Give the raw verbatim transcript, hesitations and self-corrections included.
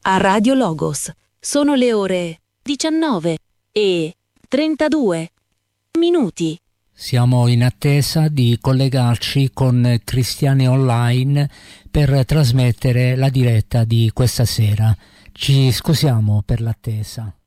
a Radio Logos. Sono le ore diciannove e trentadue minuti. Siamo in attesa di collegarci con Cristiani Online per trasmettere la diretta di questa sera. Ci scusiamo per l'attesa.